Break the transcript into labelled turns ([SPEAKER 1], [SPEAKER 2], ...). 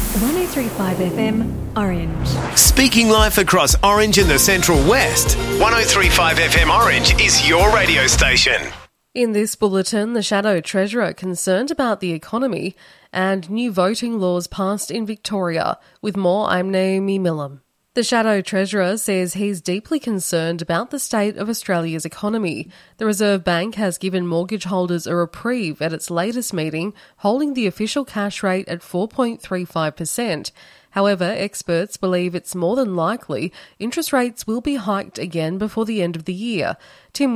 [SPEAKER 1] 103.5 FM, Orange.
[SPEAKER 2] Speaking life across Orange and the Central West, 103.5 FM Orange is your radio station.
[SPEAKER 3] In this bulletin, the Shadow Treasurer concerned about the economy and new voting laws passed in Victoria. With more, I'm Naomi Millam. The Shadow Treasurer says he's deeply concerned about the state of Australia's economy. The Reserve Bank has given mortgage holders a reprieve at its latest meeting, holding the official cash rate at 4.35%. However, experts believe it's more than likely interest rates will be hiked again before the end of the year. Tim